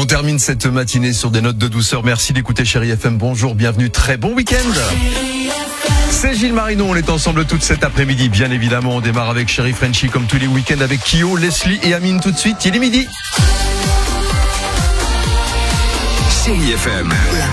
termine cette matinée sur des notes de douceur. Merci d'écouter Chérie FM. Bonjour, bienvenue, très bon week-end. C'est Gilles Marino, on est ensemble toute cet après-midi. Bien évidemment, on démarre avec Chérie Frenchy comme tous les week-ends avec Kyo, Leslie et Amine tout de suite. Il est midi. Chérie FM.